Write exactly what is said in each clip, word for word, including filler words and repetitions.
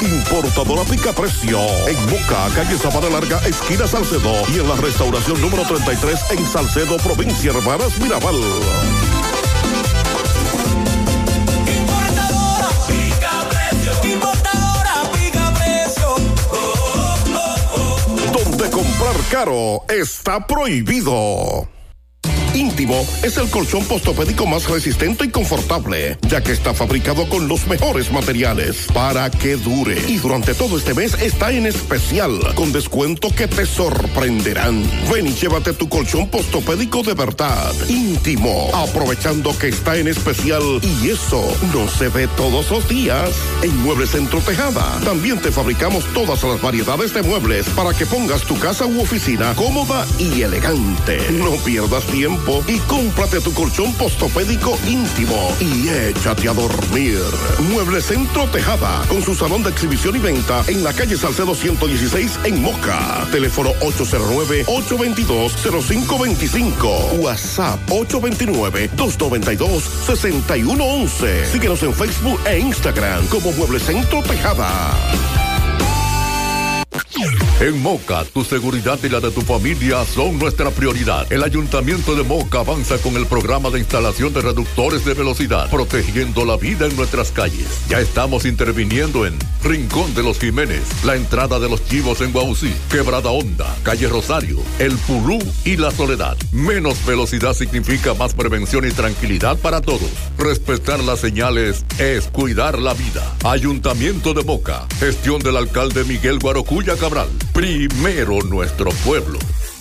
Importadora Pica Precio. En Moca, calle Sabana Larga, esquina Salcedo. Y en la restauración número treinta y tres en Salcedo, provincia Hermanas Mirabal. Importadora Pica Precio. Importadora Pica Precio. Oh, oh, oh, oh. Donde comprar caro está prohibido. Íntimo es el colchón postopédico más resistente y confortable, ya que está fabricado con los mejores materiales para que dure. Y durante todo este mes está en especial, con descuento que te sorprenderán. Ven y llévate tu colchón postopédico de verdad. Íntimo, aprovechando que está en especial, y eso no se ve todos los días. En Muebles Centro Tejada también te fabricamos todas las variedades de muebles para que pongas tu casa u oficina cómoda y elegante. No pierdas tiempo y cómprate tu colchón postopédico Íntimo y échate a dormir. Mueble Centro Tejada, con su salón de exhibición y venta en la calle Salcedo ciento dieciséis en Moca. Teléfono ocho cero nueve, ocho dos dos, cero cinco dos cinco. WhatsApp ocho dos nueve, dos nueve dos, seis uno uno uno. Síguenos en Facebook e Instagram como Mueble Centro Tejada. En Moca, tu seguridad y la de tu familia son nuestra prioridad. El Ayuntamiento de Moca avanza con el programa de instalación de reductores de velocidad, protegiendo la vida en nuestras calles. Ya estamos interviniendo en Rincón de los Jiménez, la entrada de los Chivos en Guaucí, Quebrada Honda, Calle Rosario, El Pulú y La Soledad. Menos velocidad significa más prevención y tranquilidad para todos. Respetar las señales es cuidar la vida. Ayuntamiento de Moca, gestión del alcalde Miguel Guarocuya Cabral. Primero nuestro pueblo.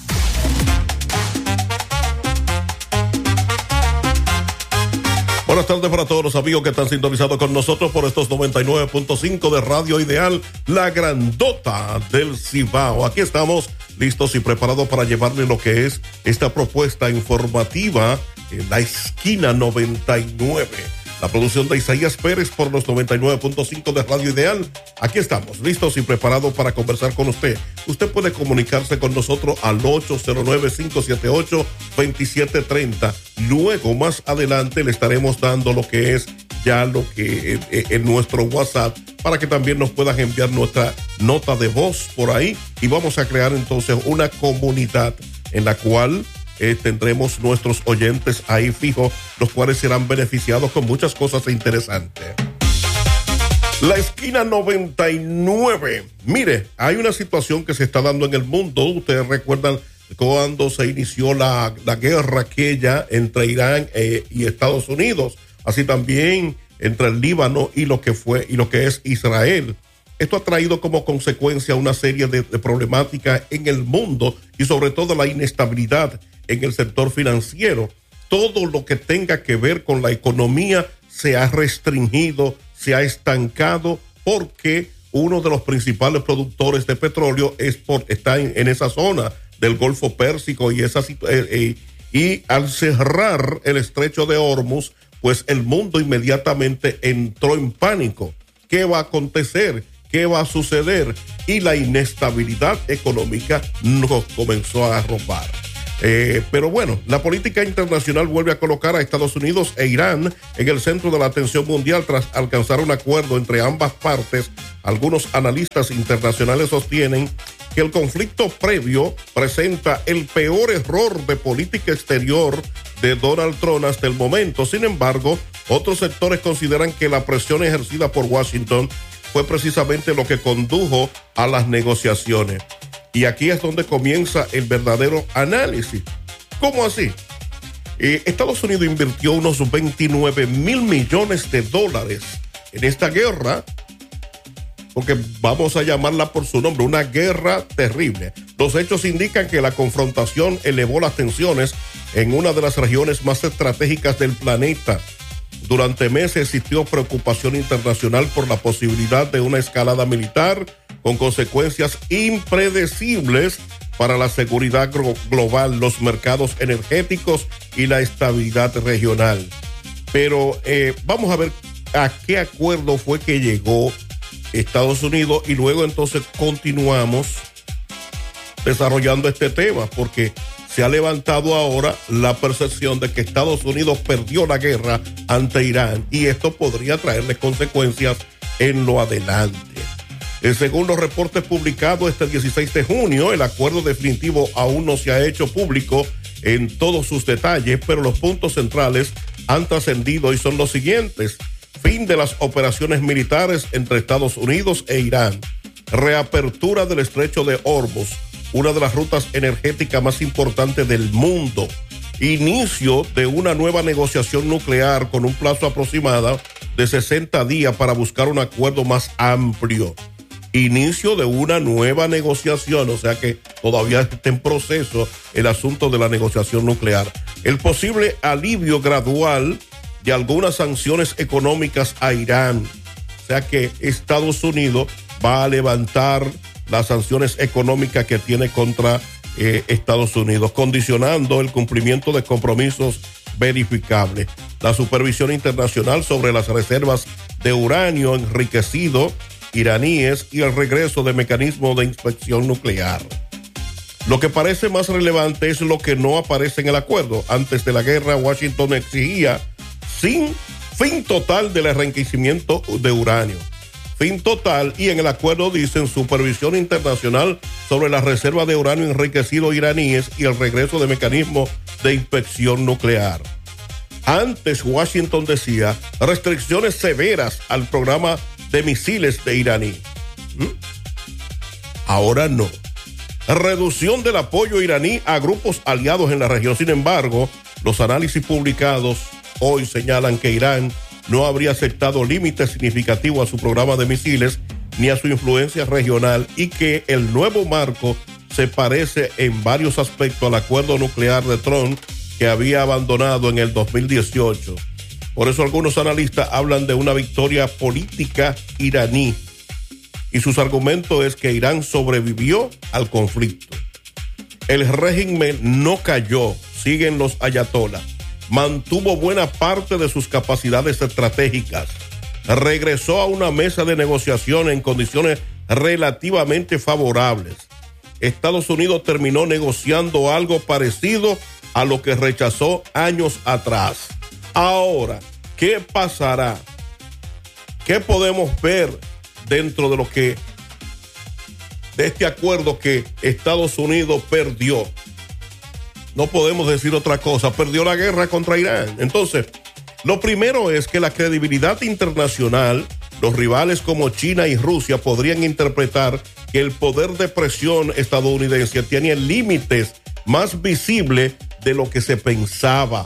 Buenas tardes para todos los amigos que están sintonizados con nosotros por estos noventa y nueve punto cinco de Radio Ideal, la grandota del Cibao. Aquí estamos listos y preparados para llevarle lo que es esta propuesta informativa en la esquina noventa y nueve. La producción de Isaías Pérez por los noventa y nueve punto cinco de Radio Ideal. Aquí estamos, listos y preparados para conversar con usted. Usted puede comunicarse con nosotros al ocho cero nueve, cinco siete ocho, dos siete tres cero. Luego, más adelante, le estaremos dando lo que es ya lo que eh, en nuestro WhatsApp, para que también nos puedas enviar nuestra nota de voz por ahí. Y vamos a crear entonces una comunidad en la cual Eh, tendremos nuestros oyentes ahí fijos, los cuales serán beneficiados con muchas cosas interesantes. La esquina noventa y nueve. Mire, hay una situación que se está dando en el mundo. Ustedes recuerdan cuando se inició la, la guerra aquella entre Irán eh, y Estados Unidos, así también entre el Líbano y lo que fue y lo que es Israel. Esto ha traído como consecuencia una serie de, de problemáticas en el mundo y sobre todo la inestabilidad en el sector financiero. Todo lo que tenga que ver con la economía se ha restringido, se ha estancado, porque uno de los principales productores de petróleo es por, está en, en esa zona del Golfo Pérsico y, esa, eh, eh, y al cerrar el estrecho de Hormuz, pues el mundo inmediatamente entró en pánico. ¿Qué va a acontecer? ¿Qué va a suceder? Y la inestabilidad económica nos comenzó a arropar. Eh, pero bueno, la política internacional vuelve a colocar a Estados Unidos e Irán en el centro de la atención mundial tras alcanzar un acuerdo entre ambas partes. Algunos analistas internacionales sostienen que el conflicto previo presenta el peor error de política exterior de Donald Trump hasta el momento. Sin embargo, otros sectores consideran que la presión ejercida por Washington fue precisamente lo que condujo a las negociaciones. Y aquí es donde comienza el verdadero análisis. ¿Cómo así? Eh, Estados Unidos invirtió unos veintinueve mil millones de dólares en esta guerra, porque vamos a llamarla por su nombre, una guerra terrible. Los hechos indican que la confrontación elevó las tensiones en una de las regiones más estratégicas del planeta. Durante meses existió preocupación internacional por la posibilidad de una escalada militar con consecuencias impredecibles para la seguridad global, los mercados energéticos y la estabilidad regional. Pero eh, vamos a ver a qué acuerdo fue que llegó Estados Unidos y luego entonces continuamos desarrollando este tema, porque se ha levantado ahora la percepción de que Estados Unidos perdió la guerra ante Irán y esto podría traerle consecuencias en lo adelante. Eh, según los reportes publicados este dieciséis de junio, el acuerdo definitivo aún no se ha hecho público en todos sus detalles, pero los puntos centrales han trascendido y son los siguientes: fin de las operaciones militares entre Estados Unidos e Irán, reapertura del estrecho de Hormuz, una de las rutas energéticas más importantes del mundo, inicio de una nueva negociación nuclear con un plazo aproximado de sesenta días para buscar un acuerdo más amplio. Inicio de una nueva negociación, o sea que todavía está en proceso el asunto de la negociación nuclear. El posible alivio gradual de algunas sanciones económicas a Irán, o sea que Estados Unidos va a levantar las sanciones económicas que tiene contra eh, Estados Unidos, condicionando el cumplimiento de compromisos verificables. La supervisión internacional sobre las reservas de uranio enriquecido iraníes y el regreso de mecanismos de inspección nuclear. Lo que parece más relevante es lo que no aparece en el acuerdo. Antes de la guerra, Washington exigía sin fin total del enriquecimiento de uranio. Fin total, y en el acuerdo dicen supervisión internacional sobre la reserva de uranio enriquecido iraníes y el regreso de mecanismos de inspección nuclear. Antes Washington decía restricciones severas al programa de misiles de iraní. ¿Mm? Ahora no. Reducción del apoyo iraní a grupos aliados en la región. Sin embargo, los análisis publicados hoy señalan que Irán no habría aceptado límites significativos a su programa de misiles ni a su influencia regional, y que el nuevo marco se parece en varios aspectos al acuerdo nuclear de Trump que había abandonado en el dos mil dieciocho. Por eso algunos analistas hablan de una victoria política iraní, y sus argumentos es que Irán sobrevivió al conflicto. El régimen no cayó, siguen los ayatolás, mantuvo buena parte de sus capacidades estratégicas, regresó a una mesa de negociación en condiciones relativamente favorables. Estados Unidos terminó negociando algo parecido a lo que rechazó años atrás. Ahora, ¿qué pasará? ¿Qué podemos ver dentro de lo que, de este acuerdo que Estados Unidos perdió? No podemos decir otra cosa, perdió la guerra contra Irán. Entonces, lo primero es que la credibilidad internacional, los rivales como China y Rusia podrían interpretar que el poder de presión estadounidense tiene límites más visibles de lo que se pensaba.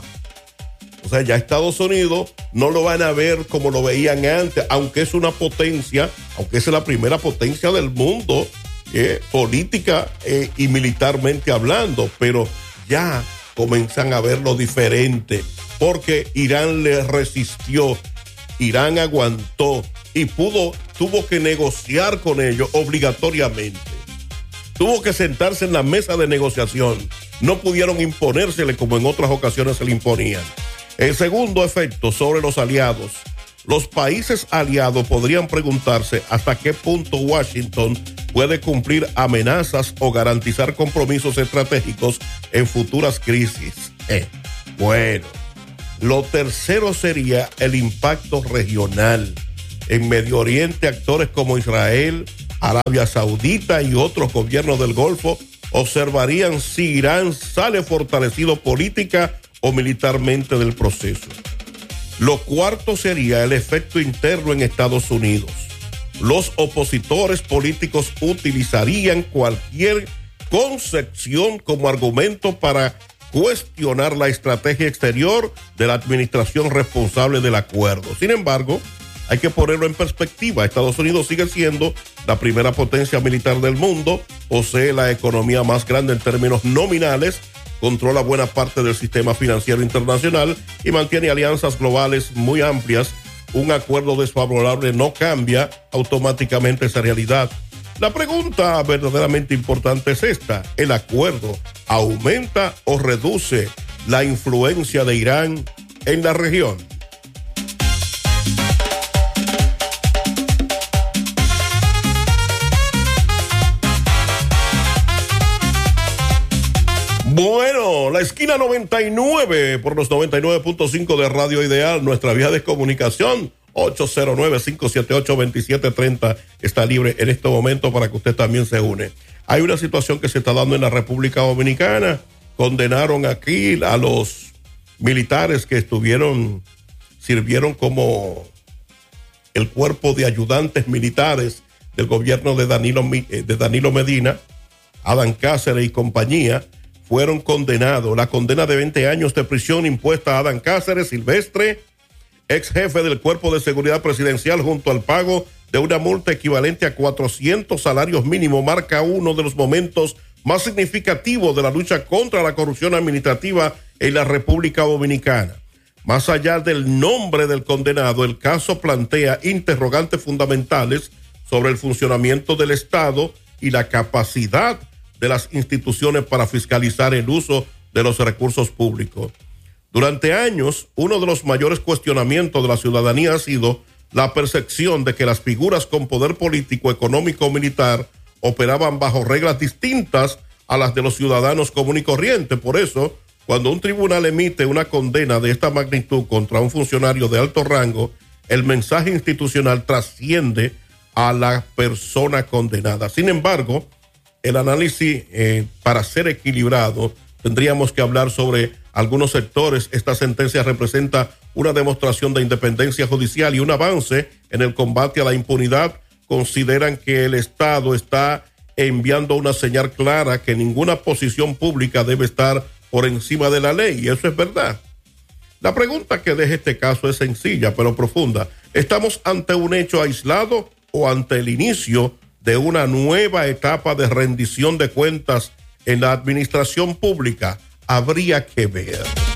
O sea, ya Estados Unidos no lo van a ver como lo veían antes, aunque es una potencia, aunque es la primera potencia del mundo, eh, política eh, y militarmente hablando, pero ya comienzan a verlo diferente, porque Irán le resistió, Irán aguantó y pudo, tuvo que negociar con ellos obligatoriamente. Tuvo que sentarse en la mesa de negociación. No pudieron imponérsele como en otras ocasiones se le imponían. El segundo efecto sobre los aliados. Los países aliados podrían preguntarse hasta qué punto Washington puede cumplir amenazas o garantizar compromisos estratégicos en futuras crisis. Eh, bueno, lo tercero sería el impacto regional. En Medio Oriente, actores como Israel, Arabia Saudita y otros gobiernos del Golfo observarían si Irán sale fortalecido política o militarmente del proceso. Lo cuarto sería el efecto interno en Estados Unidos. Los opositores políticos utilizarían cualquier concesión como argumento para cuestionar la estrategia exterior de la administración responsable del acuerdo. Sin embargo, hay que ponerlo en perspectiva. Estados Unidos sigue siendo la primera potencia militar del mundo, posee la economía más grande en términos nominales, controla buena parte del sistema financiero internacional y mantiene alianzas globales muy amplias. Un acuerdo desfavorable no cambia automáticamente esa realidad. La pregunta verdaderamente importante es esta: ¿el acuerdo aumenta o reduce la influencia de Irán en la región? Bueno, la esquina noventa y nueve por los noventa y nueve punto cinco de Radio Ideal, nuestra vía de comunicación, ocho cero nueve, cinco siete ocho, dos siete tres cero está libre en este momento para que usted también se une. Hay una situación que se está dando en la República Dominicana. Condenaron aquí a los militares que estuvieron, sirvieron como el cuerpo de ayudantes militares del gobierno de Danilo, de Danilo Medina. Adán Cáceres y compañía fueron condenados. La condena de veinte años de prisión impuesta a Adán Cáceres Silvestre, ex jefe del Cuerpo de Seguridad Presidencial, junto al pago de una multa equivalente a cuatrocientos salarios mínimos, marca uno de los momentos más significativos de la lucha contra la corrupción administrativa en la República Dominicana. Más allá del nombre del condenado, el caso plantea interrogantes fundamentales sobre el funcionamiento del Estado y la capacidad de las instituciones para fiscalizar el uso de los recursos públicos. Durante años, uno de los mayores cuestionamientos de la ciudadanía ha sido la percepción de que las figuras con poder político, económico o militar operaban bajo reglas distintas a las de los ciudadanos comunes y corrientes. Por eso, cuando un tribunal emite una condena de esta magnitud contra un funcionario de alto rango, el mensaje institucional trasciende a la persona condenada. Sin embargo, el análisis, eh, para ser equilibrado, tendríamos que hablar sobre algunos sectores. Esta sentencia representa una demostración de independencia judicial y un avance en el combate a la impunidad. Consideran que el Estado está enviando una señal clara que ninguna posición pública debe estar por encima de la ley, y eso es verdad. La pregunta que deja este caso es sencilla pero profunda. ¿Estamos ante un hecho aislado o ante el inicio de una nueva etapa de rendición de cuentas en la administración pública? Habría que ver.